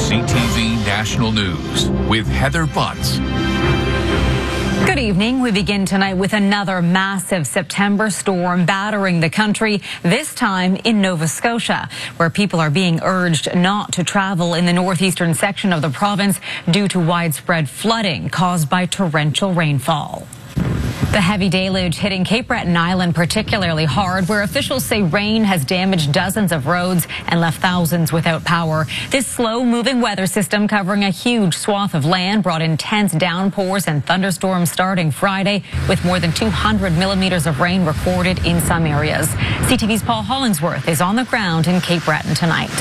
CTV National News with Heather Butts. Good evening. We begin tonight with another massive September storm battering the country, this time in Nova Scotia, where people are being urged not to travel in the northeastern section of the province due to widespread flooding caused by torrential rainfall. The heavy deluge hitting Cape Breton Island particularly hard, where officials say rain has damaged dozens of roads and left thousands without power. This slow-moving weather system covering a huge swath of land brought intense downpours and thunderstorms starting Friday, with more than 200 millimeters of rain recorded in some areas. CTV's Paul Hollingsworth is on the ground in Cape Breton tonight.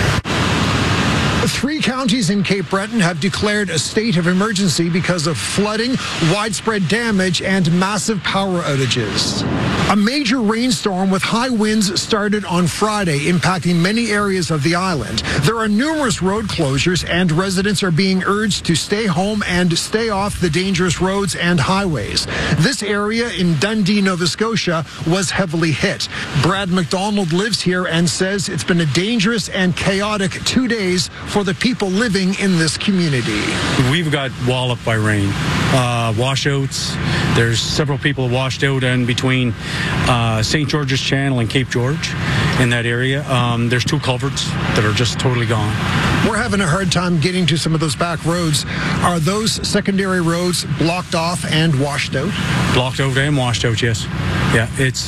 3 counties in Cape Breton have declared a state of emergency because of flooding, widespread damage, and massive power outages. A major rainstorm with high winds started on Friday, impacting many areas of the island. There are numerous road closures, and residents are being urged to stay home and stay off the dangerous roads and highways. This area in Dundee, Nova Scotia, was heavily hit. Brad McDonald lives here and says it's been a dangerous and chaotic 2 days for the people living in this community. We've got walloped by rain, washouts. There's several people washed out in between St. George's Channel and Cape George in that area. There's 2 culverts that are just totally gone. We're having a hard time getting to some of those back roads. Are those secondary roads blocked off and washed out? Blocked out and washed out, yes. Yeah,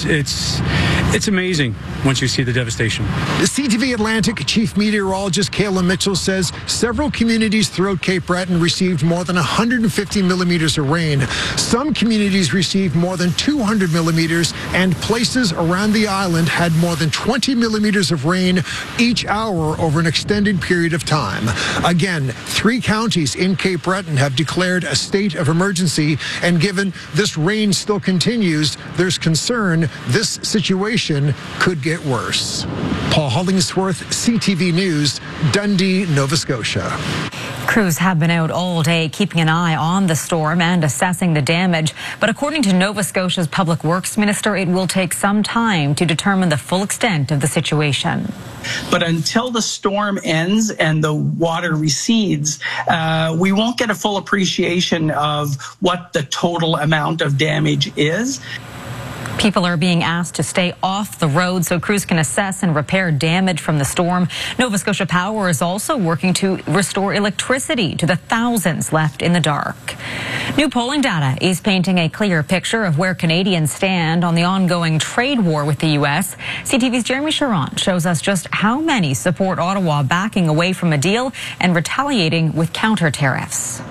it's amazing once you see the devastation. The CTV Atlantic Chief Meteorologist Kayla Mitchell says several communities throughout Cape Breton received more than 150 millimeters of rain. Some communities received more than 200 millimeters, and places around the island had more than 20 millimeters of rain each hour over an extended period of time. Again, 3 counties in Cape Breton have declared a state of emergency, and given this rain still continues, there's concern this situation could get worse. Paul Hollingsworth, CTV News, Dundee, Nova Scotia. Crews have been out all day keeping an eye on the storm and assessing the damage. But according to Nova Scotia's Public Works Minister, it will take some time to determine the full extent of the situation. But until the storm ends and the water recedes, we won't get a full appreciation of what the total amount of damage is. People are being asked to stay off the road so crews can assess and repair damage from the storm. Nova Scotia Power is also working to restore electricity to the thousands left in the dark. New polling data is painting a clear picture of where Canadians stand on the ongoing trade war with the U.S. CTV's Jeremy Charron shows us just how many support Ottawa backing away from a deal and retaliating with counter tariffs.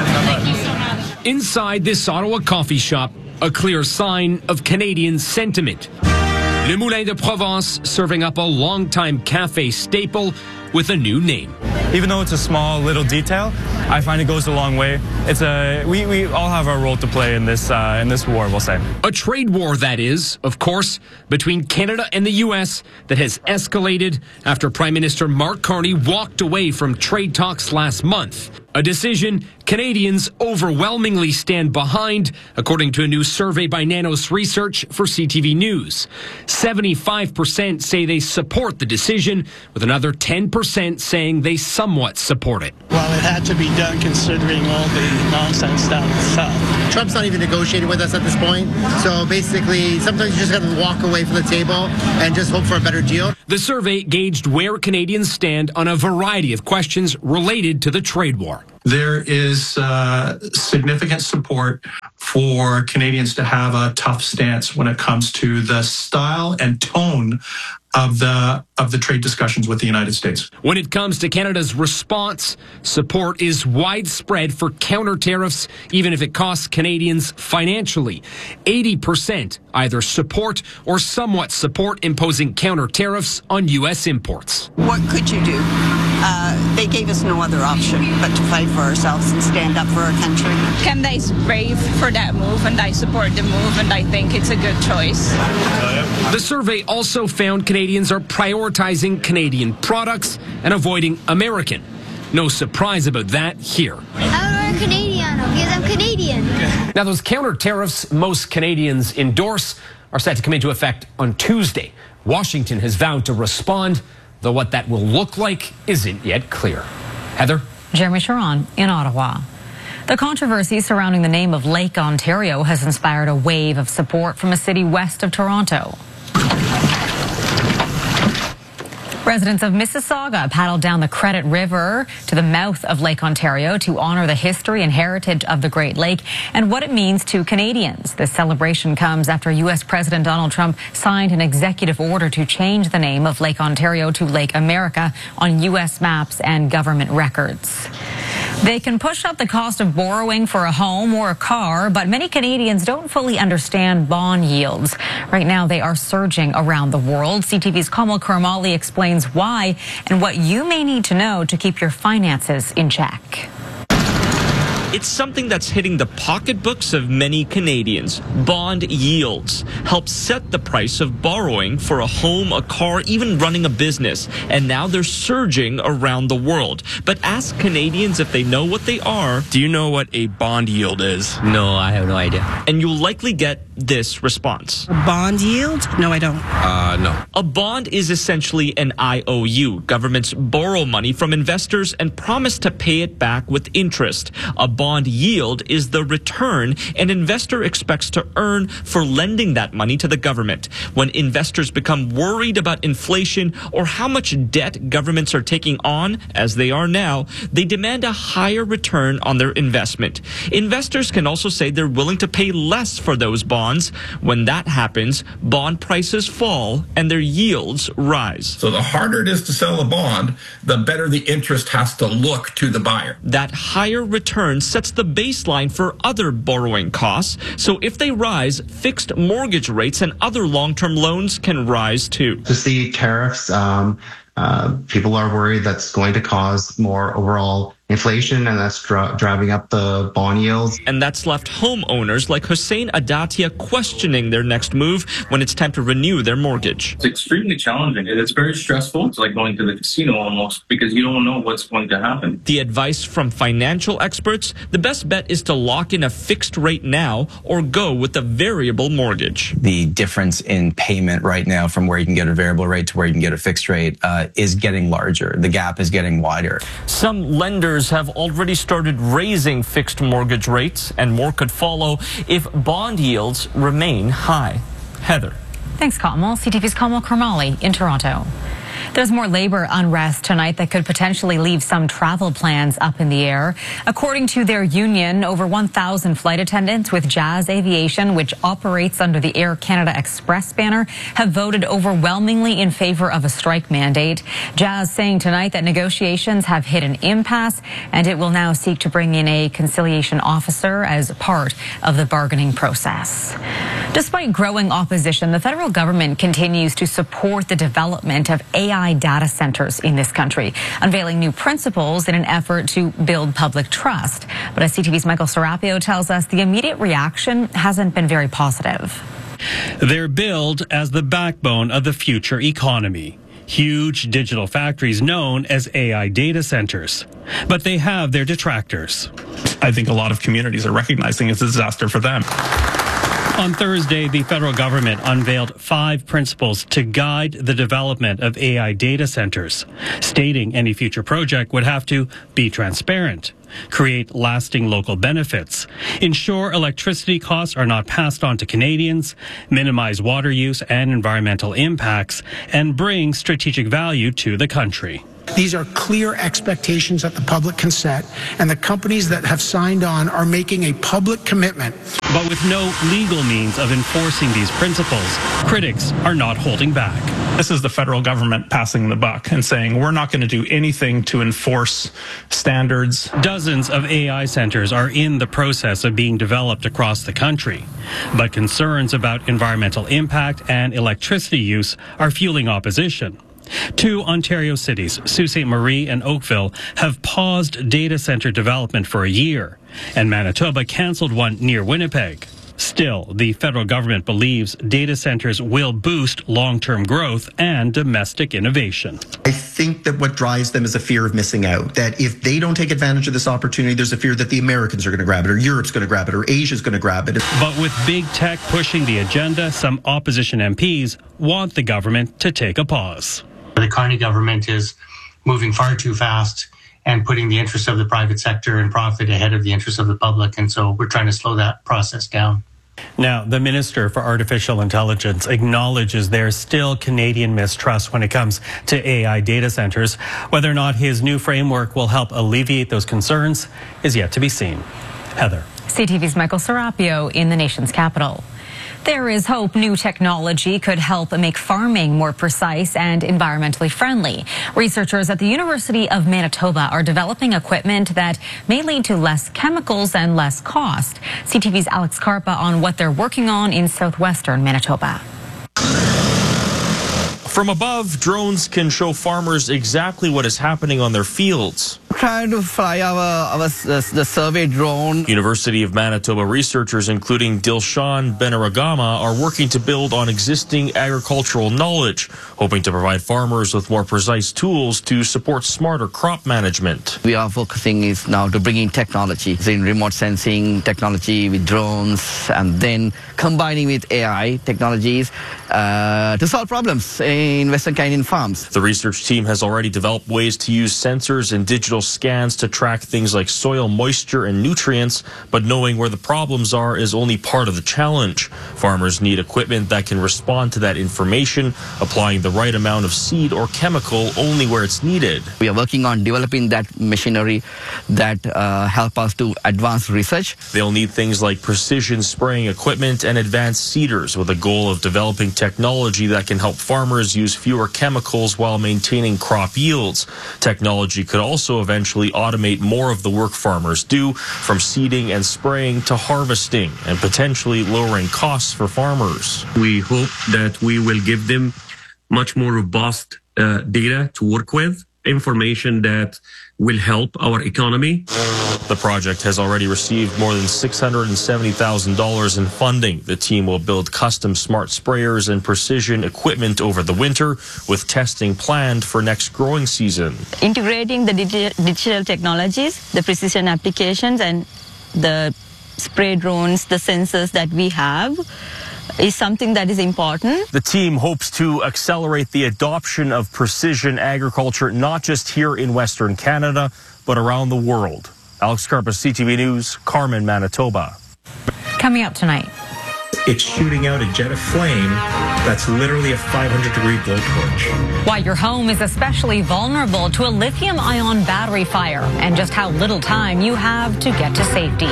Inside this Ottawa coffee shop, a clear sign of Canadian sentiment. Le Moulin de Provence serving up a longtime cafe staple with a new name. Even though it's a small little detail, I find it goes a long way. We all have our role to play in this war, we'll say. A trade war, that is, of course, between Canada and the U.S. that has escalated after Prime Minister Mark Carney walked away from trade talks last month. A decision Canadians overwhelmingly stand behind, according to a new survey by Nanos Research for CTV News. 75% say they support the decision, with another 10% saying they somewhat support it. Well, it had to be done considering all the nonsense down south. Trump's not even negotiating with us at this point. So basically, sometimes you just got to walk away from the table and just hope for a better deal. The survey gauged where Canadians stand on a variety of questions related to the trade war. There is significant support for Canadians to have a tough stance when it comes to the style and tone of the trade discussions with the United States. When it comes to Canada's response, support is widespread for counter tariffs, even if it costs Canadians financially. 80% either support or somewhat support imposing counter tariffs on U.S. imports. What could you do? They gave us no other option but to fight for ourselves and stand up for our country. Canada is brave for that move, and I support the move, and I think it's a good choice. The survey also found Canadians are prioritizing Canadian products and avoiding American. No surprise about that here. I'm Canadian because I'm Canadian. Now, those counter tariffs most Canadians endorse are set to come into effect on Tuesday. Washington has vowed to respond, though what that will look like isn't yet clear. Heather? Jeremy Sharon in Ottawa. The controversy surrounding the name of Lake Ontario has inspired a wave of support from a city west of Toronto. Residents of Mississauga paddled down the Credit River to the mouth of Lake Ontario to honor the history and heritage of the Great Lake and what it means to Canadians. This celebration comes after U.S. President Donald Trump signed an executive order to change the name of Lake Ontario to Lake America on U.S. maps and government records. They can push up the cost of borrowing for a home or a car, but many Canadians don't fully understand bond yields. Right now, they are surging around the world. CTV's Kamal Karmali explains why and what you may need to know to keep your finances in check. It's something that's hitting the pocketbooks of many Canadians. Bond yields help set the price of borrowing for a home, a car, even running a business. And now they're surging around the world. But ask Canadians if they know what they are. Do you know what a bond yield is? No, I have no idea. And you'll likely get this response. A bond yield? No, I don't. No. A bond is essentially an IOU. Governments borrow money from investors and promise to pay it back with interest. A bond yield is the return an investor expects to earn for lending that money to the government. When investors become worried about inflation or how much debt governments are taking on, as they are now, they demand a higher return on their investment. Investors can also say they're willing to pay less for those bonds. When that happens, bond prices fall and their yields rise. So the harder it is to sell a bond, the better the interest has to look to the buyer. That higher return sets the baseline for other borrowing costs. So if they rise, fixed mortgage rates and other long-term loans can rise too. To see tariffs, people are worried that's going to cause more overall inflation, and that's driving up the bond yields. And that's left homeowners like Hussein Adatia questioning their next move when it's time to renew their mortgage. It's extremely challenging. It's very stressful. It's like going to the casino almost, because you don't know what's going to happen. The advice from financial experts, the best bet is to lock in a fixed rate now or go with a variable mortgage. The difference in payment right now from where you can get a variable rate to where you can get a fixed rate is getting larger. The gap is getting wider. Some lenders have already started raising fixed mortgage rates, and more could follow if bond yields remain high. Heather. Thanks, Kamal. CTV's Kamal Karmali in Toronto. There's more labor unrest tonight that could potentially leave some travel plans up in the air. According to their union, over 1,000 flight attendants with Jazz Aviation, which operates under the Air Canada Express banner, have voted overwhelmingly in favor of a strike mandate. Jazz saying tonight that negotiations have hit an impasse and it will now seek to bring in a conciliation officer as part of the bargaining process. Despite growing opposition, the federal government continues to support the development of AI data centers in this country, unveiling new principles in an effort to build public trust. But as CTV's Michael Serapio tells us, the immediate reaction hasn't been very positive. They're billed as the backbone of the future economy. Huge digital factories known as AI data centers. But they have their detractors. I think a lot of communities are recognizing it's a disaster for them. On Thursday, the federal government unveiled 5 principles to guide the development of AI data centers, stating any future project would have to be transparent, create lasting local benefits, ensure electricity costs are not passed on to Canadians, minimize water use and environmental impacts, and bring strategic value to the country. These are clear expectations that the public can set, and the companies that have signed on are making a public commitment. But with no legal means of enforcing these principles, critics are not holding back. This is the federal government passing the buck and saying we're not going to do anything to enforce standards. Dozens of AI centers are in the process of being developed across the country, but concerns about environmental impact and electricity use are fueling opposition. 2 Ontario cities, Sault Ste. Marie and Oakville, have paused data center development for a year, and Manitoba cancelled one near Winnipeg. Still, the federal government believes data centers will boost long-term growth and domestic innovation. I think that what drives them is a fear of missing out, that if they don't take advantage of this opportunity, there's a fear that the Americans are going to grab it, or Europe's going to grab it, or Asia's going to grab it. But with big tech pushing the agenda, some opposition MPs want the government to take a pause. The Carney government is moving far too fast and putting the interests of the private sector and profit ahead of the interests of the public. And so we're trying to slow that process down. Now, the Minister for Artificial Intelligence acknowledges there's still Canadian mistrust when it comes to AI data centers. Whether or not his new framework will help alleviate those concerns is yet to be seen. Heather. CTV's Michael Serapio in the nation's capital. There is hope new technology could help make farming more precise and environmentally friendly. Researchers at the University of Manitoba are developing equipment that may lead to less chemicals and less cost. CTV's Alex Carpa on what they're working on in southwestern Manitoba. From above, drones can show farmers exactly what is happening on their fields. Trying to fly the survey drone. University of Manitoba researchers, including Dilshan Benaragama, are working to build on existing agricultural knowledge, hoping to provide farmers with more precise tools to support smarter crop management. We are focusing now to bring in technology, in remote sensing technology with drones, and then combining with AI technologies to solve problems in Western Canadian farms. The research team has already developed ways to use sensors and digital scans to track things like soil moisture and nutrients, but knowing where the problems are is only part of the challenge. Farmers need equipment that can respond to that information, applying the right amount of seed or chemical only where it's needed. We are working on developing that machinery that help us to advance research. They'll need things like precision spraying equipment and advanced seeders, with a goal of developing technology that can help farmers use fewer chemicals while maintaining crop yields. Technology could also eventually automate more of the work farmers do, from seeding and spraying to harvesting, and potentially lowering costs for farmers. We hope that we will give them much more robust data to work with, information that will help our economy. The project has already received more than $670,000 in funding. The team will build custom smart sprayers and precision equipment over the winter, with testing planned for next growing season. Integrating the digital technologies, the precision applications, and the spray drones, the sensors that we have, is something that is important. The team hopes to accelerate the adoption of precision agriculture, not just here in Western Canada, but around the world. Alex Carpa, CTV News, Carmen, Manitoba. Coming up tonight. It's shooting out a jet of flame that's literally a 500-degree blowtorch. Why your home is especially vulnerable to a lithium-ion battery fire, and just how little time you have to get to safety.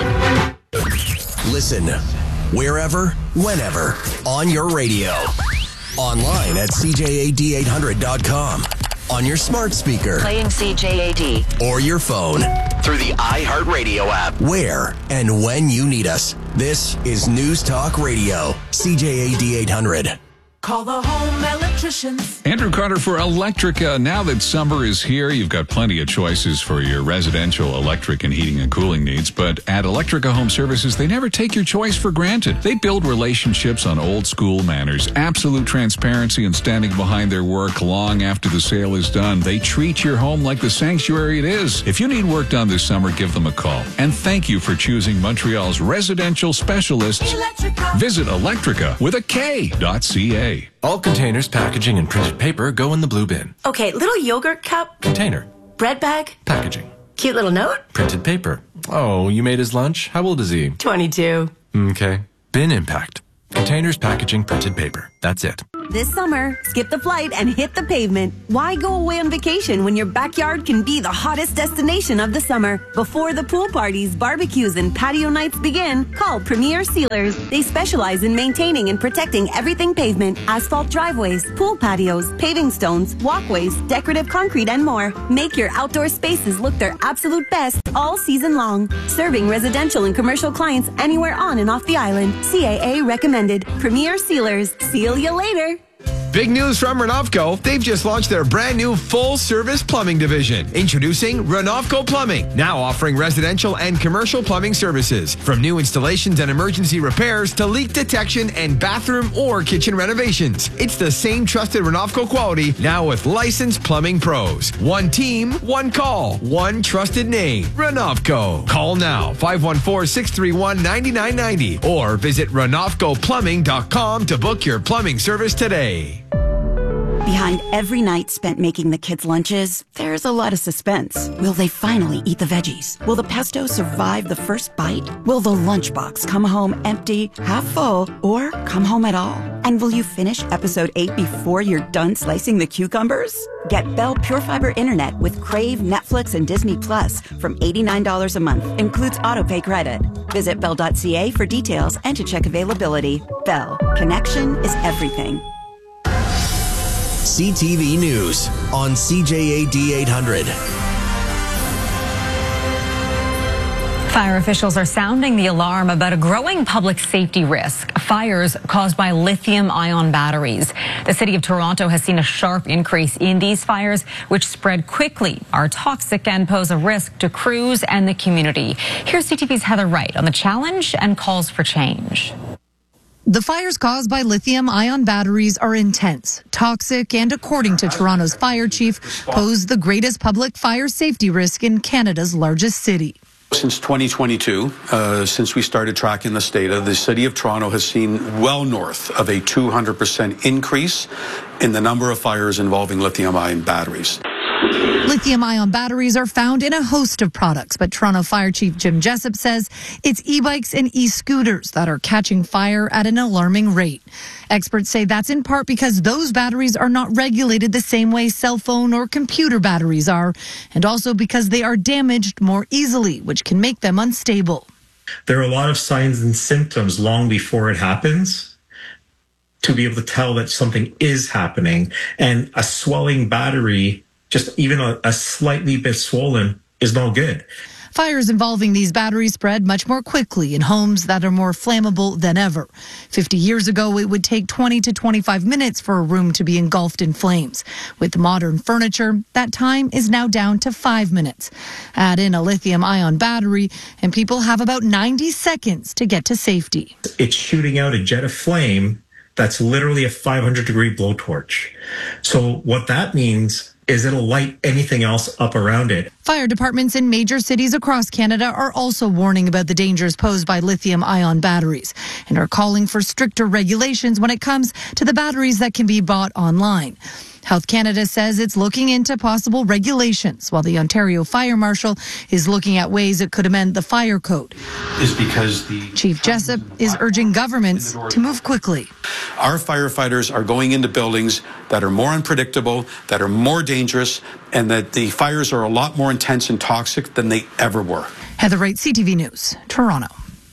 Listen wherever, whenever, on your radio. Online at CJAD800.com. On your smart speaker. Playing CJAD. Or your phone. Through the iHeartRadio app. Where and when you need us. This is News Talk Radio. CJAD 800. Call the home electricians. Andrew Carter for Electrica. Now that summer is here, you've got plenty of choices for your residential electric and heating and cooling needs. But at Electrica Home Services, they never take your choice for granted. They build relationships on old school manners, absolute transparency, and standing behind their work long after the sale is done. They treat your home like the sanctuary it is. If you need work done this summer, give them a call. And thank you for choosing Montreal's residential specialists. Electrica. Visit Electrica with a K.ca. All containers, packaging, and printed paper go in the blue bin. Okay, little yogurt cup. Container. Bread bag. Packaging. Cute little note. Printed paper. Oh, you made his lunch? How old is he? 22. Okay. Bin impact. Containers, packaging, printed paper. That's it. This summer, skip the flight and hit the pavement. Why go away on vacation when your backyard can be the hottest destination of the summer? Before the pool parties, barbecues, and patio nights begin, call Premier Sealers. They specialize in maintaining and protecting everything pavement, asphalt driveways, pool patios, paving stones, walkways, decorative concrete, and more. Make your outdoor spaces look their absolute best all season long. Serving residential and commercial clients anywhere on and off the island. CAA recommended. Premier Sealers. Seal you later. Big news from Renovco. They've just launched their brand new full-service plumbing division. Introducing Renovco Plumbing, now offering residential and commercial plumbing services. From new installations and emergency repairs to leak detection and bathroom or kitchen renovations. It's the same trusted Renovco quality, now with licensed plumbing pros. One team, one call, one trusted name. Renovco. Call now, 514-631-9990, or visit RenovcoPlumbing.com to book your plumbing service today. Behind every night spent making the kids' lunches, there's a lot of suspense. Will they finally eat the veggies? Will the pesto survive the first bite? Will the lunchbox come home empty, half full, or come home at all? And will you finish episode 8 before you're done slicing the cucumbers? Get Bell Pure Fiber Internet with Crave, Netflix, and Disney Plus from $89 a month. Includes autopay credit. Visit bell.ca for details and to check availability. Bell. Connection is everything. CTV News on CJAD 800. Fire officials are sounding the alarm about a growing public safety risk, fires caused by lithium-ion batteries. The city of Toronto has seen a sharp increase in these fires, which spread quickly, are toxic, and pose a risk to crews and the community. Here's CTV's Heather Wright on the challenge and calls for change. The fires caused by lithium-ion batteries are intense, toxic, and according to Toronto's fire chief, pose the greatest public fire safety risk in Canada's largest city. Since 2022, since we started tracking this data, the City of Toronto has seen well north of a 200% increase in the number of fires involving lithium-ion batteries. Lithium-ion batteries are found in a host of products, but Toronto Fire Chief Jim Jessup says it's e-bikes and e-scooters that are catching fire at an alarming rate. Experts say that's in part because those batteries are not regulated the same way cell phone or computer batteries are, and also because they are damaged more easily, which can make them unstable. There are a lot of signs and symptoms long before it happens to be able to tell that something is happening, and a swelling battery, just even a slightly bit swollen, is no good. Fires involving these batteries spread much more quickly in homes that are more flammable than ever. 50 years ago, it would take 20 to 25 minutes for a room to be engulfed in flames. With modern furniture, that time is now down to 5 minutes. Add in a lithium-ion battery, and people have about 90 seconds to get to safety. It's shooting out a jet of flame that's literally a 500-degree blowtorch. So what that means is it'll light anything else up around it. Fire departments in major cities across Canada are also warning about the dangers posed by lithium-ion batteries and are calling for stricter regulations when it comes to the batteries that can be bought online. Health Canada says it's looking into possible regulations, while the Ontario Fire Marshal is looking at ways it could amend the fire code. Is because the Chief Jessup is urging governments to move quickly. Our firefighters are going into buildings that are more unpredictable, that are more dangerous, and that the fires are a lot more intense and toxic than they ever were. Heather Wright, CTV News, Toronto.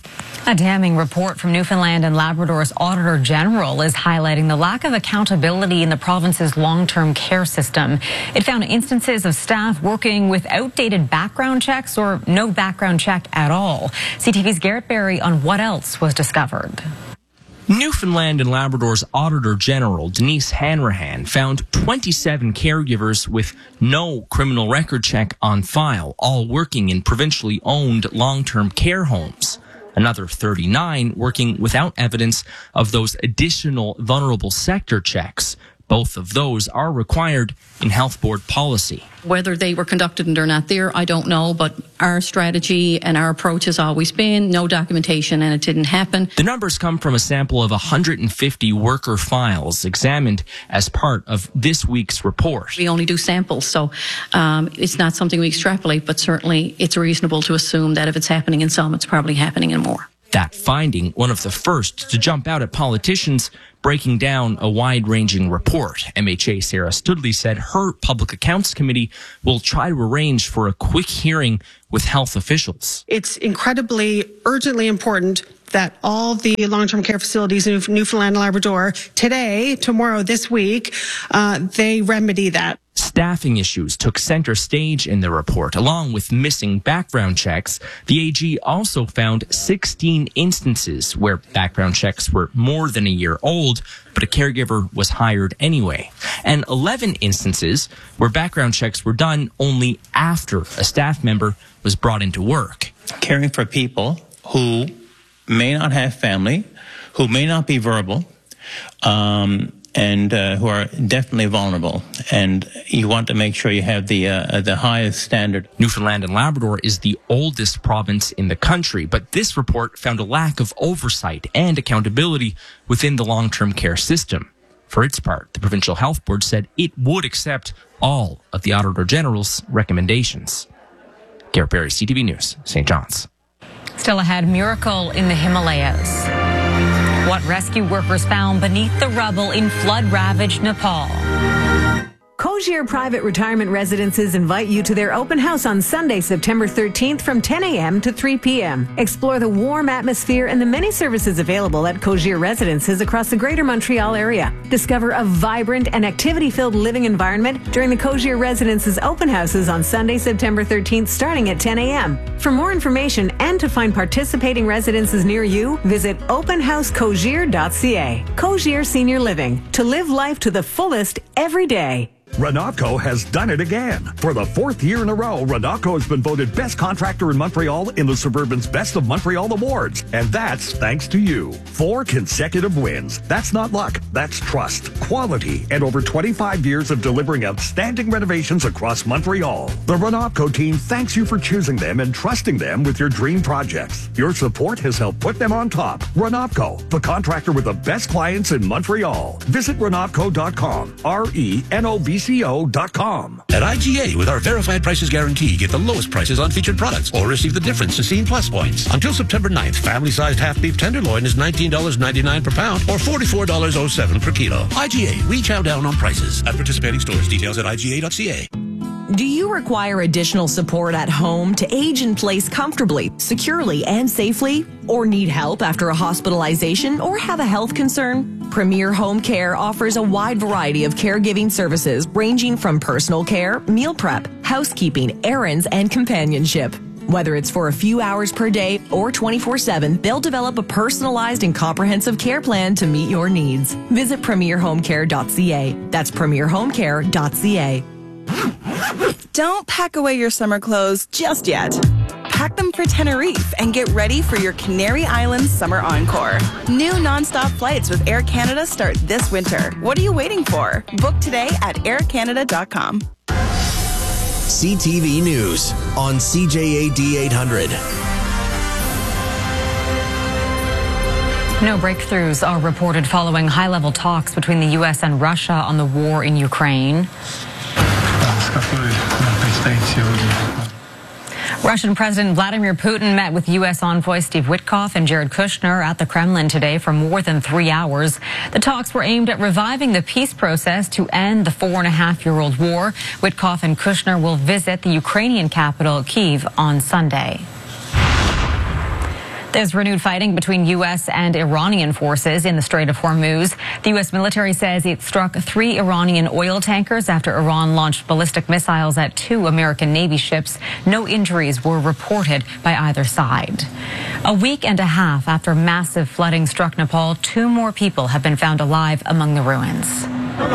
A damning report from Newfoundland and Labrador's Auditor General is highlighting the lack of accountability in the province's long-term care system. It found instances of staff working with outdated background checks or no background check at all. CTV's Garrett Berry on what else was discovered. Newfoundland and Labrador's Auditor General, Denise Hanrahan, found 27 caregivers with no criminal record check on file, all working in provincially owned long-term care homes. Another 39 working without evidence of those additional vulnerable sector checks. Both of those are required in health board policy. Whether they were conducted and they're not there, I don't know, but our strategy and our approach has always been no documentation, and it didn't happen. The numbers come from a sample of 150 worker files examined as part of this week's report. We only do samples, so it's not something we extrapolate, but certainly it's reasonable to assume that if it's happening in some, it's probably happening in more. That finding, one of the first to jump out at politicians, breaking down a wide-ranging report. MHA Sarah Studley said her Public Accounts Committee will try to arrange for a quick hearing with health officials. It's incredibly urgently important that all the long-term care facilities in Newfoundland and Labrador today, tomorrow, this week, they remedy that. Staffing issues took center stage in the report, along with missing background checks. The AG also found 16 instances where background checks were more than a year old, but a caregiver was hired anyway. And 11 instances where background checks were done only after a staff member was brought into work. Caring for people who may not have family, who may not be verbal, and who are definitely vulnerable, and you want to make sure you have the highest standard. Newfoundland and Labrador is the oldest province in the country, but this report found a lack of oversight and accountability within the long-term care system. For its part, the Provincial Health Board said it would accept all of the Auditor General's recommendations. Garrett Berry, CTV News, St. John's. Still ahead, miracle in the Himalayas. What rescue workers found beneath the rubble in flood-ravaged Nepal. Cogir Private Retirement Residences invite you to their open house on Sunday, September 13th from 10 a.m. to 3 p.m. Explore the warm atmosphere and the many services available at Cogir Residences across the Greater Montreal area. Discover a vibrant and activity-filled living environment during the Cogir Residences open houses on Sunday, September 13th, starting at 10 a.m. For more information and to find participating residences near you, visit openhousecogir.ca. Cogir Senior Living. To live life to the fullest every day. Renocco has done it again. For the fourth year in a row, Renocco has been voted best contractor in Montreal in the Suburban's Best of Montreal Awards. And that's thanks to you. 4 consecutive wins. That's not luck. That's trust, quality, and over 25 years of delivering outstanding renovations across Montreal. The Renocco team thanks you for choosing them and trusting them with your dream projects. Your support has helped put them on top. Renocco, the contractor with the best clients in Montreal. Visit Renocco.com. RENOVCO.com. At IGA, with our verified prices guarantee, get the lowest prices on featured products or receive the difference to Scene Plus points. Until September 9th, family-sized half-beef tenderloin is $19.99 per pound or $44.07 per kilo. IGA, we chow down on prices. At participating stores, details at IGA.ca. Do you require additional support at home to age in place comfortably, securely, and safely? Or need help after a hospitalization or have a health concern? Premier Home Care offers a wide variety of caregiving services ranging from personal care, meal prep, housekeeping, errands, and companionship. Whether it's for a few hours per day or 24/7, they'll develop a personalized and comprehensive care plan to meet your needs. Visit premierhomecare.ca. That's premierhomecare.ca. Don't pack away your summer clothes just yet. Pack them for Tenerife and get ready for your Canary Islands Summer Encore. New nonstop flights with Air Canada start this winter. What are you waiting for? Book today at aircanada.com. CTV News on CJAD 800. No breakthroughs are reported following high-level talks between the U.S. and Russia on the war in Ukraine. Russian President Vladimir Putin met with U.S. envoy Steve Witkoff and Jared Kushner at the Kremlin today for more than 3 hours. The talks were aimed at reviving the peace process to end the 4.5-year-old war. Witkoff and Kushner will visit the Ukrainian capital, Kyiv, on Sunday. There's renewed fighting between U.S. and Iranian forces in the Strait of Hormuz. The U.S. military says it struck 3 Iranian oil tankers after Iran launched ballistic missiles at 2 American Navy ships. No injuries were reported by either side. A week and a half after massive flooding struck Nepal, 2 more people have been found alive among the ruins.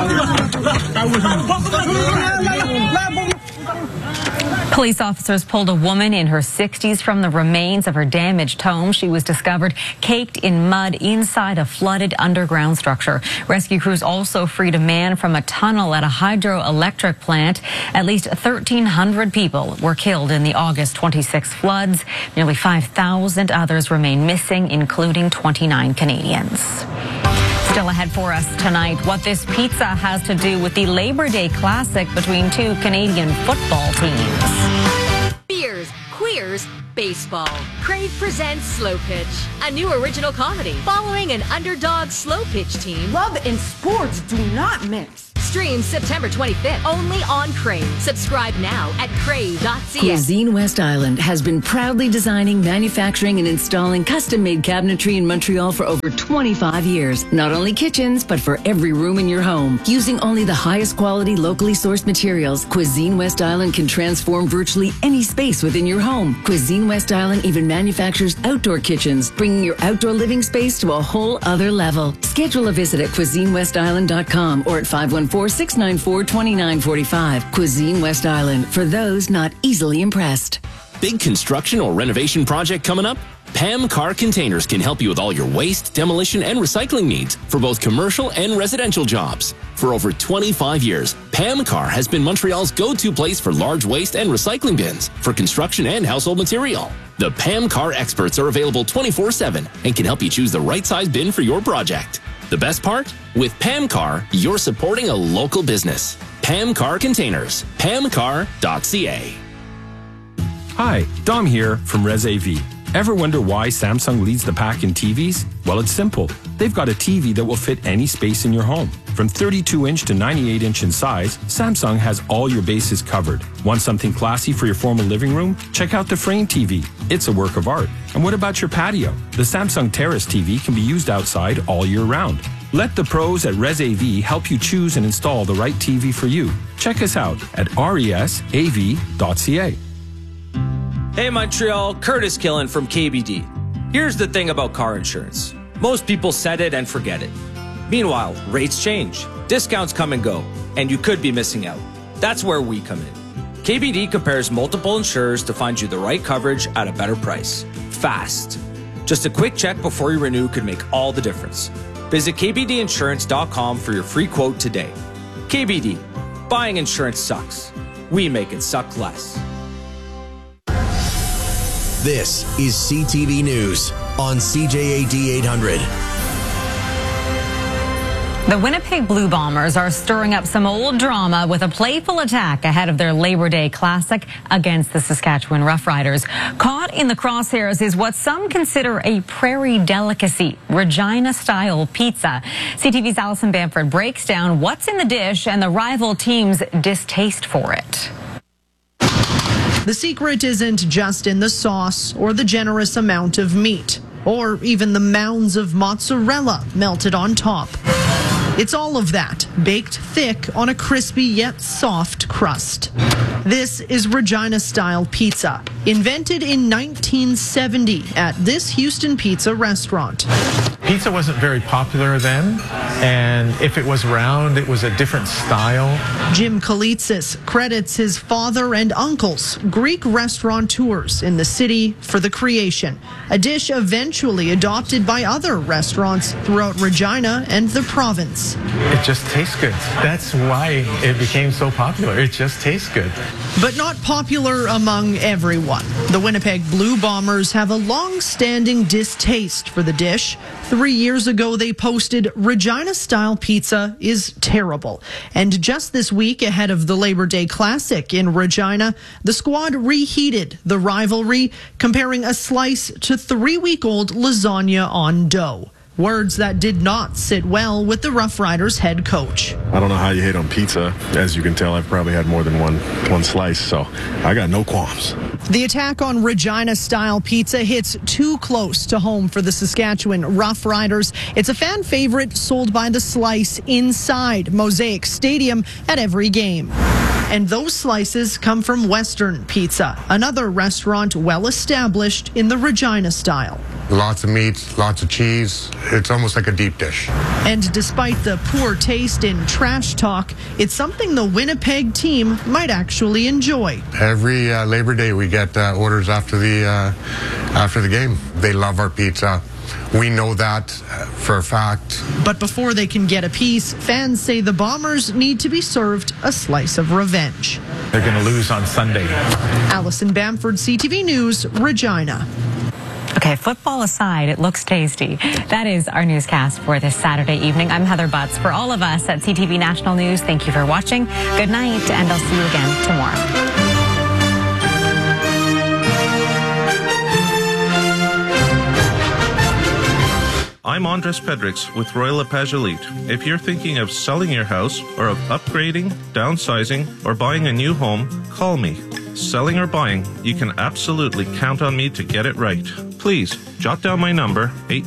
Police officers pulled a woman in her 60s from the remains of her damaged home. She was discovered caked in mud inside a flooded underground structure. Rescue crews also freed a man from a tunnel at a hydroelectric plant. At least 1,300 people were killed in the August 26 floods. Nearly 5,000 others remain missing, including 29 Canadians. Still ahead for us tonight, what this pizza has to do with the Labor Day Classic between 2 Canadian football teams. Beers, queers, baseball. Crave presents Slow Pitch, a new original comedy following an underdog slow pitch team. Love and sports do not mix. Streams September 25th only on Crave. Subscribe now at crave.ca. Cuisine West Island has been proudly designing, manufacturing, and installing custom-made cabinetry in Montreal for over 25 years. Not only kitchens, but for every room in your home. Using only the highest quality, locally sourced materials, Cuisine West Island can transform virtually any space within your home. Cuisine West Island even manufactures outdoor kitchens, bringing your outdoor living space to a whole other level. Schedule a visit at cuisinewestisland.com or at 514-694-2945. Cuisine West Island, for those not easily impressed. Big construction or renovation project coming up? Pam Car Containers can help you with all your waste, demolition, and recycling needs for both commercial and residential jobs. For over 25 years, Pam Car has been Montreal's go-to place for large waste and recycling bins for construction and household material. The Pam Car experts are available 24/7 and can help you choose the right size bin for your project. The best part? With Pam Car, you're supporting a local business. Pam Car Containers. PamCar.ca. Hi, Dom here from ResAV. Ever wonder why Samsung leads the pack in TVs? Well, it's simple. They've got a TV that will fit any space in your home. From 32-inch to 98-inch in size, Samsung has all your bases covered. Want something classy for your formal living room? Check out the Frame TV. It's a work of art. And what about your patio? The Samsung Terrace TV can be used outside all year round. Let the pros at ResAV help you choose and install the right TV for you. Check us out at resav.ca. Hey Montreal, Curtis Killen from KBD. Here's the thing about car insurance. Most people set it and forget it. Meanwhile, rates change, discounts come and go, and you could be missing out. That's where we come in. KBD compares multiple insurers to find you the right coverage at a better price. Fast. Just a quick check before you renew could make all the difference. Visit kbdinsurance.com for your free quote today. KBD. Buying insurance sucks. We make it suck less. This is CTV News on CJAD 800. The Winnipeg Blue Bombers are stirring up some old drama with a playful attack ahead of their Labor Day Classic against the Saskatchewan Roughriders. Caught in the crosshairs is what some consider a prairie delicacy, Regina-style pizza. CTV's Alison Bamford breaks down what's in the dish and the rival team's distaste for it. The secret isn't just in the sauce or the generous amount of meat, or even the mounds of mozzarella melted on top. It's all of that, baked thick on a crispy yet soft crust. This is Regina-style pizza, invented in 1970 at this Houston pizza restaurant. Pizza wasn't very popular then, and if it was around, it was a different style. Jim Kalitsis credits his father and uncles, Greek restaurateurs in the city, for the creation, a dish eventually adopted by other restaurants throughout Regina and the province. It just tastes good. That's why it became so popular. It just tastes good. But not popular among everyone. The Winnipeg Blue Bombers have a long-standing distaste for the dish. 3 years ago, they posted Regina-style pizza is terrible. And just this week, ahead of the Labor Day Classic in Regina, the squad reheated the rivalry, comparing a slice to 3-week-old lasagna on dough. Words that did not sit well with the Roughriders head coach. I don't know how you hate on pizza. As you can tell, I've probably had more than one slice, so I got no qualms. The attack on Regina-style pizza hits too close to home for the Saskatchewan Roughriders. It's a fan favorite sold by the slice inside Mosaic Stadium at every game. And those slices come from Western Pizza, another restaurant well established in the Regina style. Lots of meat, lots of cheese. It's almost like a deep dish. And despite the poor taste in trash talk, it's something the Winnipeg team might actually enjoy. Every Labor Day we get orders after the game. They love our pizza. We know that for a fact. But before they can get a piece, fans say the Bombers need to be served a slice of revenge. They're going to lose on Sunday. Alison Bamford, CTV News, Regina. Okay, football aside, it looks tasty. That is our newscast for this Saturday evening. I'm Heather Butts. For all of us at CTV National News, thank you for watching. Good night, and I'll see you again tomorrow. I'm Andres Pedrix with Royal LePage Elite. If you're thinking of selling your house or of upgrading, downsizing, or buying a new home, call me. Selling or buying, you can absolutely count on me to get it right. Please, jot down my number,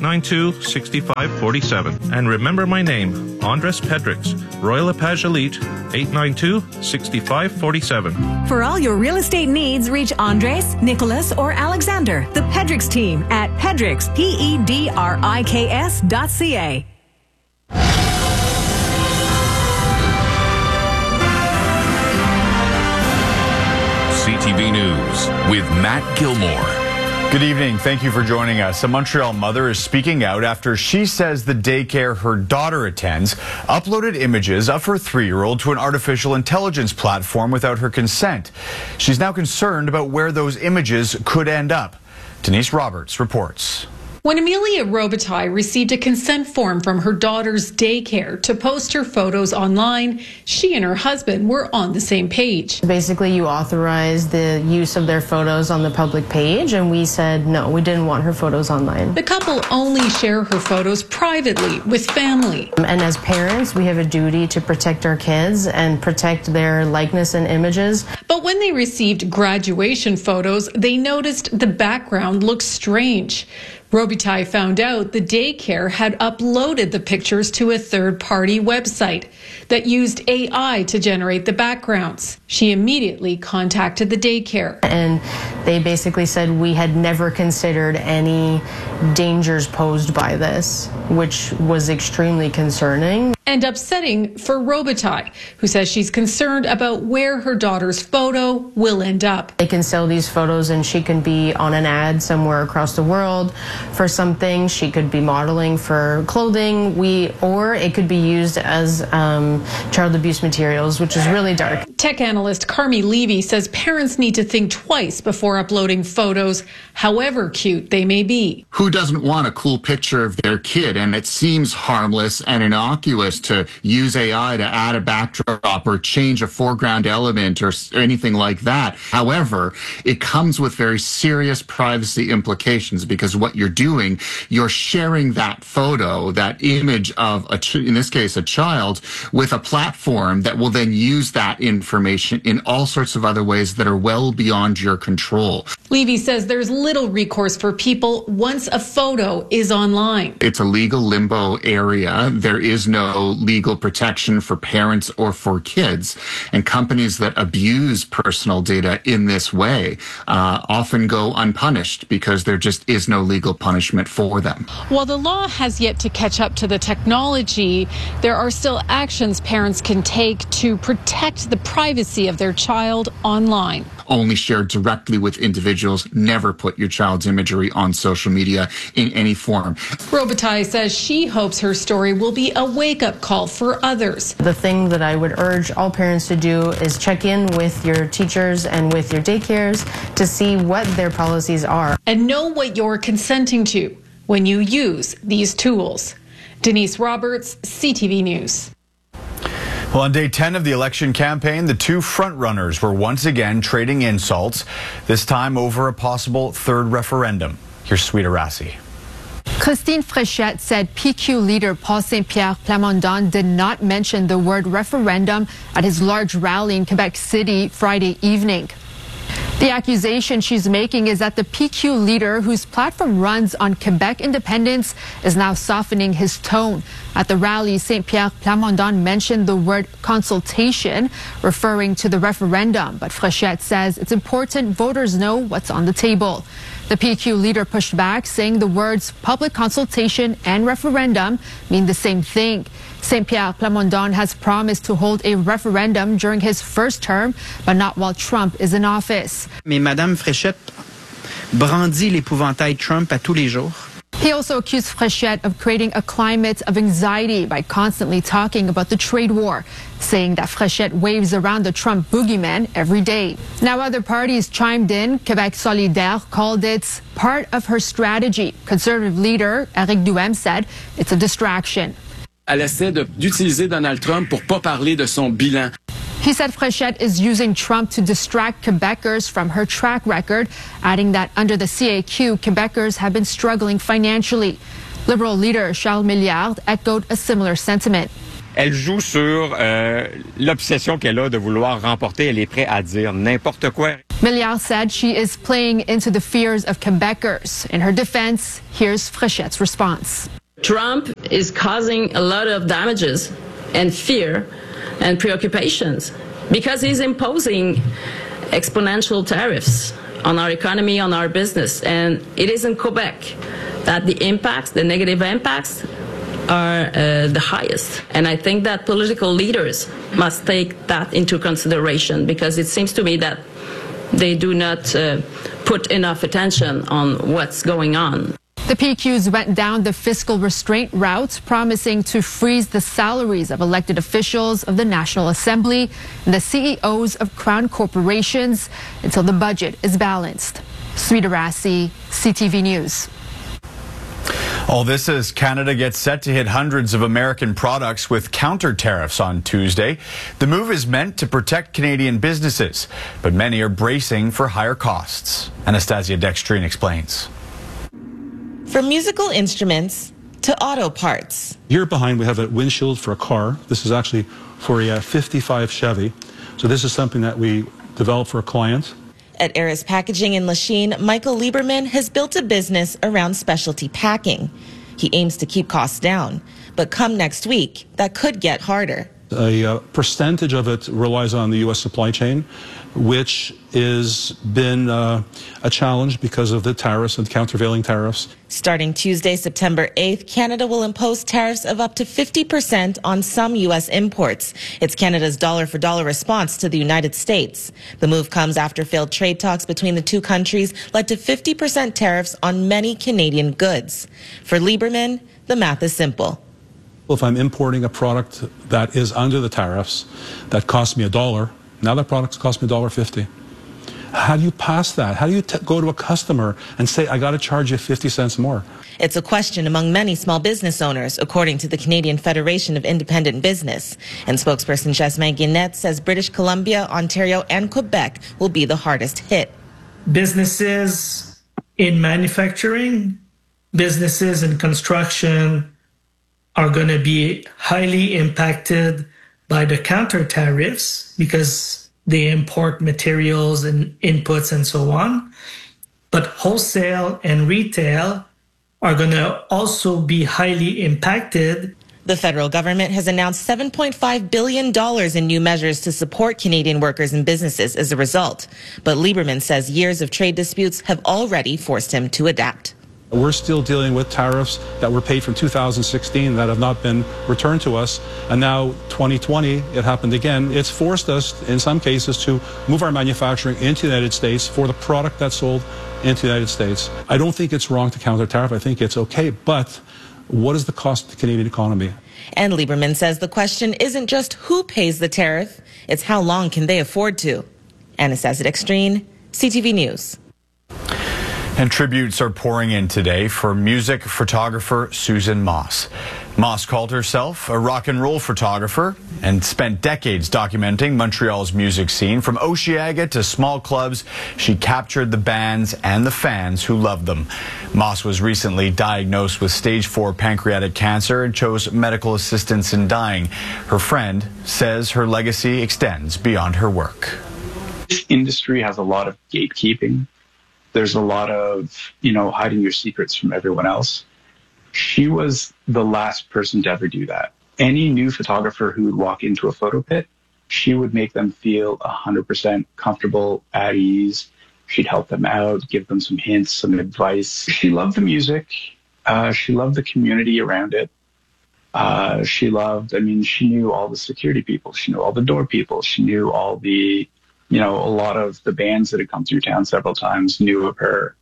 892-6547. And remember my name, Andres Pedrix, Royal LePage Elite, 892-6547. For all your real estate needs, reach Andres, Nicholas, or Alexander, the Pedrix team at Pedrix, PEDRIKS.ca. CTV News with Matt Gilmore. Good evening. Thank you for joining us. A Montreal mother is speaking out after she says the daycare her daughter attends uploaded images of her 3-year-old to an artificial intelligence platform without her consent. She's now concerned about where those images could end up. Denise Roberts reports. When Amelia Robitaille received a consent form from her daughter's daycare to post her photos online, she and her husband were on the same page. Basically, you authorize the use of their photos on the public page, and we said no, we didn't want her photos online. The couple only share her photos privately with family. And as parents, we have a duty to protect our kids and protect their likeness and images. But when they received graduation photos, they noticed the background looked strange. Robitaille found out the daycare had uploaded the pictures to a third-party website that used AI to generate the backgrounds. She immediately contacted the daycare. And they basically said we had never considered any dangers posed by this, which was extremely concerning. And upsetting for Robitaille, who says she's concerned about where her daughter's photo will end up. They can sell these photos and she can be on an ad somewhere across the world for something. She could be modeling for clothing, or it could be used as child abuse materials, which is really dark. Tech analyst Carmi Levy says parents need to think twice before uploading photos, however cute they may be. Who doesn't want a cool picture of their kid? And it seems harmless and innocuous to use AI to add a backdrop or change a foreground element or anything like that. However, it comes with very serious privacy implications, because what you're doing, you're sharing that photo, that image of, in this case, a child, with a platform that will then use that information in all sorts of other ways that are well beyond your control. Levy says there's little recourse for people once a photo is online. It's a legal limbo area. There is no legal protection for parents or for kids. And companies that abuse personal data in this way often go unpunished because there just is no legal punishment for them. While the law has yet to catch up to the technology, there are still actions parents can take to protect the privacy of their child online. Only share directly with individuals. Never put your child's imagery on social media in any form. Robitaille says she hopes her story will be a wake-up call for others. The thing that I would urge all parents to do is check in with your teachers and with your daycares to see what their policies are. And know what you're consenting to when you use these tools. Denise Roberts, CTV News. Well, on day 10 of the election campaign, the two frontrunners were once again trading insults, this time over a possible third referendum. Here's Sweet Arasi. Christine Fréchette said PQ leader Paul Saint-Pierre Plamondon did not mention the word referendum at his large rally in Quebec City Friday evening. The accusation she's making is that the PQ leader, whose platform runs on Quebec independence, is now softening his tone. At the rally, Saint-Pierre Plamondon mentioned the word consultation, referring to the referendum. But Fréchette says it's important voters know what's on the table. The PQ leader pushed back, saying the words public consultation and referendum mean the same thing. Saint-Pierre Plamondon has promised to hold a referendum during his first term, but not while Trump is in office. Mais Madame Fréchette brandit l'épouvantail Trump à tous les jours. He also accused Fréchette of creating a climate of anxiety by constantly talking about the trade war, saying that Fréchette waves around the Trump boogeyman every day. Now other parties chimed in. Québec Solidaire called it part of her strategy. Conservative leader Éric Duhem said it's a distraction. Elle essaie d'utiliser Donald Trump pour pas parler de son bilan. He said Fréchette is using Trump to distract Quebecers from her track record, adding that under the CAQ, Quebecers have been struggling financially. Liberal leader Charles Milliard echoed a similar sentiment. Elle joue sur l'obsession qu'elle a de vouloir remporter. Elle est prête à dire n'importe quoi. Milliard said she is playing into the fears of Quebecers. In her defense, here's Fréchette's response. Trump is causing a lot of damages and fear and preoccupations because he's imposing exponential tariffs on our economy, on our business. And it is in Quebec that the impacts, the negative impacts, are the highest. And I think that political leaders must take that into consideration, because it seems to me that they do not put enough attention on what's going on. The PQs went down the fiscal restraint route, promising to freeze the salaries of elected officials of the National Assembly and the CEOs of crown corporations until the budget is balanced. Sweet Arasi, CTV News. All this as Canada gets set to hit hundreds of American products with counter tariffs on Tuesday. The move is meant to protect Canadian businesses, but many are bracing for higher costs. Anastasia Dextrine explains. From musical instruments to auto parts. Here behind we have a windshield for a car. This is actually for a 55 Chevy. So this is something that we developed for a client. At Eris Packaging in Lachine, Michael Lieberman has built a business around specialty packing. He aims to keep costs down, but come next week, that could get harder. A percentage of it relies on the U.S. supply chain, which has been a challenge because of the tariffs and countervailing tariffs. Starting Tuesday, September 8th, Canada will impose tariffs of up to 50% on some U.S. imports. It's Canada's dollar-for-dollar response to the United States. The move comes after failed trade talks between the two countries led to 50% tariffs on many Canadian goods. For Lieberman, the math is simple. If I'm importing a product that is under the tariffs that costs me $1, now that product costs me $1.50. How do you pass that? How do you go to a customer and say, I got to charge you 50 cents more? It's a question among many small business owners, according to the Canadian Federation of Independent Business. And spokesperson Jasmin Guinette says British Columbia, Ontario, and Quebec will be the hardest hit. Businesses in manufacturing, businesses in construction are going to be highly impacted by the counter tariffs because they import materials and inputs and so on. But wholesale and retail are going to also be highly impacted. The federal government has announced $7.5 billion in new measures to support Canadian workers and businesses as a result. But Lieberman says years of trade disputes have already forced him to adapt. We're still dealing with tariffs that were paid from 2016 that have not been returned to us. And now 2020, it happened again. It's forced us, in some cases, to move our manufacturing into the United States for the product that's sold into the United States. I don't think it's wrong to counter tariff. I think it's okay. But what is the cost to the Canadian economy? And Lieberman says the question isn't just who pays the tariff, it's how long can they afford to. Anastasia Dextrine, CTV News. And tributes are pouring in today for music photographer Susan Moss. Moss called herself a rock and roll photographer and spent decades documenting Montreal's music scene. From Osheaga to small clubs, she captured the bands and the fans who loved them. Moss was recently diagnosed with stage 4 pancreatic cancer and chose medical assistance in dying. Her friend says her legacy extends beyond her work. This industry has a lot of gatekeeping. There's a lot of, hiding your secrets from everyone else. She was the last person to ever do that. Any new photographer who would walk into a photo pit, she would make them feel 100% comfortable, at ease. She'd help them out, give them some hints, some advice. She loved the music. She loved the community around it. She knew all the security people. She knew all the door people. She knew all the a lot of the bands that had come through town several times, knew of her,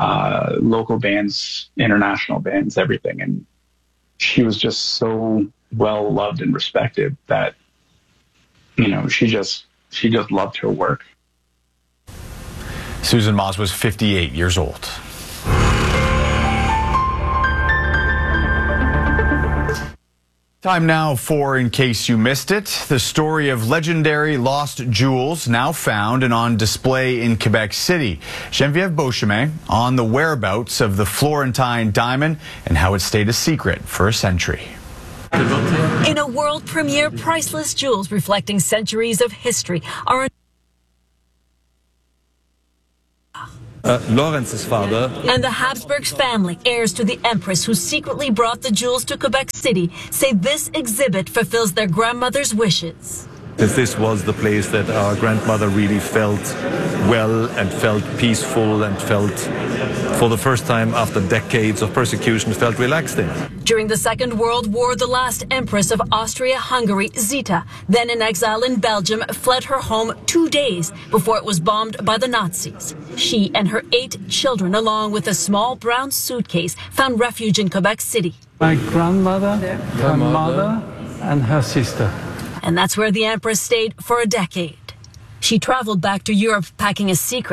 local bands, international bands, everything. And she was just so well loved and respected that, she just loved her work. Susan Moss was 58 years old. Time now for In Case You Missed It, the story of legendary lost jewels now found and on display in Quebec City. Geneviève Beauchemin on the whereabouts of the Florentine diamond and how it stayed a secret for a century. In a world premiere, priceless jewels reflecting centuries of history are Lawrence's father. And the Habsburgs family, heirs to the Empress who secretly brought the jewels to Quebec City, say this exhibit fulfills their grandmother's wishes. This was the place that our grandmother really felt well and felt peaceful and felt, for the first time after decades of persecution, felt relaxed in. During the Second World War, the last Empress of Austria-Hungary, Zita, then in exile in Belgium, fled her home 2 days before it was bombed by the Nazis. She and her 8 children, along with a small brown suitcase, found refuge in Quebec City. My grandmother, her mother, and her sister. And that's where the Empress stayed for a decade. She traveled back to Europe packing a secret,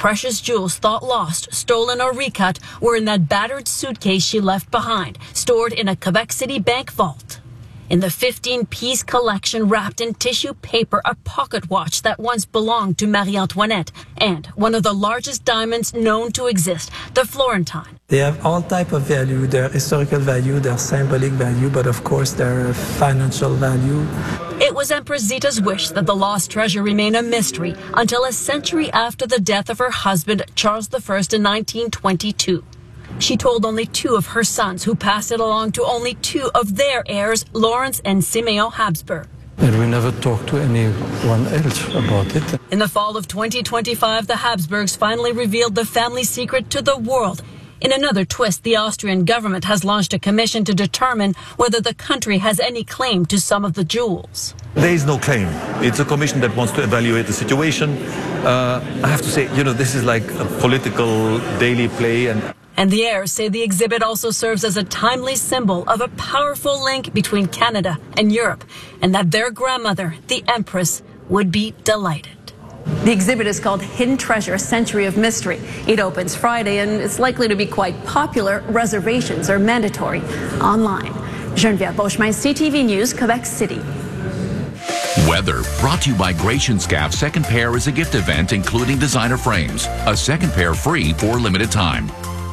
precious jewels thought lost, stolen or recut were in that battered suitcase she left behind, stored in a Quebec City bank vault. In the 15-piece collection wrapped in tissue paper, a pocket watch that once belonged to Marie Antoinette, and one of the largest diamonds known to exist, the Florentine. They have all type of value, their historical value, their symbolic value, but of course their financial value. It was Empress Zita's wish that the lost treasure remain a mystery until a century after the death of her husband, Charles I, in 1922. She told only 2 of her sons, who passed it along to only 2 of their heirs, Lawrence and Simeon Habsburg. And we never talked to anyone else about it. In the fall of 2025, the Habsburgs finally revealed the family secret to the world. In another twist, the Austrian government has launched a commission to determine whether the country has any claim to some of the jewels. There is no claim. It's a commission that wants to evaluate the situation. I have to say, this is like a political daily play. And the heirs say the exhibit also serves as a timely symbol of a powerful link between Canada and Europe, and that their grandmother, the Empress, would be delighted. The exhibit is called Hidden Treasure, A Century of Mystery. It opens Friday and it's likely to be quite popular. Reservations are mandatory online. Geneviève Beauchemin, CTV News, Quebec City. Weather brought to you by Gratian Scaff. Second pair is a gift event including designer frames. A second pair free for a limited time.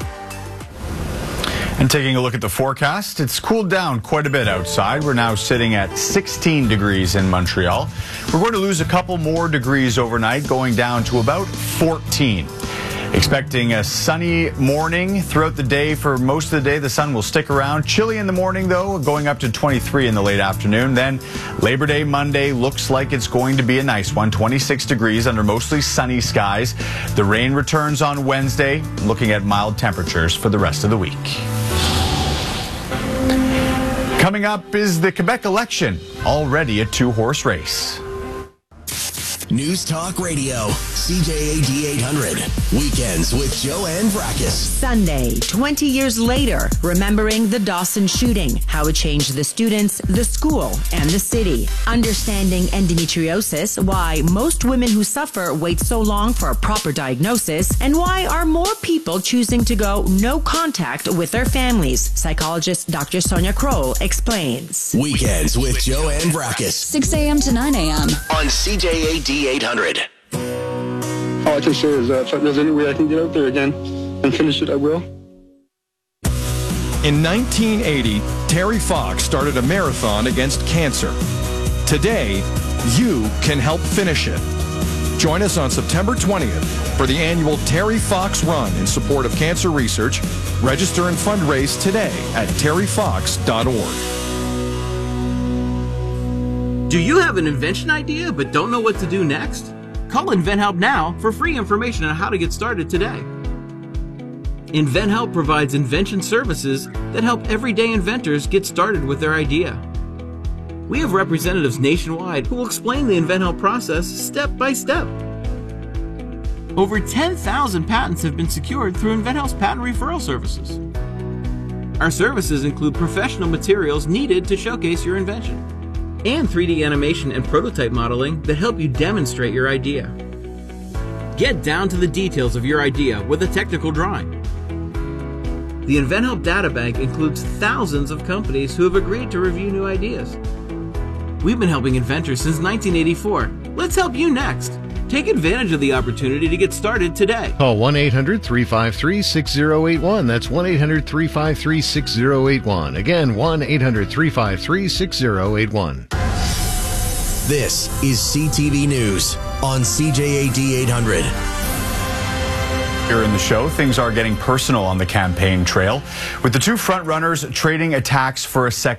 And taking a look at the forecast, it's cooled down quite a bit outside. We're now sitting at 16 degrees in Montreal. We're going to lose a couple more degrees overnight, going down to about 14. Expecting a sunny morning throughout the day. For most of the day, the sun will stick around. Chilly in the morning, though, going up to 23 in the late afternoon. Then Labor Day Monday looks like it's going to be a nice one. 26 degrees under mostly sunny skies. The rain returns on Wednesday, looking at mild temperatures for the rest of the week. Coming up is the Quebec election, already a 2-horse race. News Talk Radio, CJAD 800. Weekends with Joanne Vrackus. Sunday, 20 years later, remembering the Dawson shooting, how it changed the students, the school, and the city. Understanding endometriosis, why most women who suffer wait so long for a proper diagnosis, and why are more people choosing to go no contact with their families. Psychologist Dr. Sonia Kroll explains. Weekends with Joanne Vrackus. 6 a.m. to 9 a.m. on CJAD 800. All I can say is that if there's any way I can get out there again and finish it, I will. In 1980, Terry Fox started a marathon against cancer. Today, you can help finish it. Join us on September 20th for the annual Terry Fox Run in support of cancer research. Register and fundraise today at terryfox.org. Do you have an invention idea but don't know what to do next? Call InventHelp now for free information on how to get started today. InventHelp provides invention services that help everyday inventors get started with their idea. We have representatives nationwide who will explain the InventHelp process step by step. Over 10,000 patents have been secured through InventHelp's patent referral services. Our services include professional materials needed to showcase your invention, and 3D animation and prototype modeling that help you demonstrate your idea. Get down to the details of your idea with a technical drawing. The InventHelp Databank includes thousands of companies who have agreed to review new ideas. We've been helping inventors since 1984. Let's help you next. Take advantage of the opportunity to get started today. Call 1-800-353-6081. That's 1-800-353-6081. Again, 1-800-353-6081. This is CTV News on CJAD 800. Here in the show, things are getting personal on the campaign trail, with the two front runners trading attacks for a second.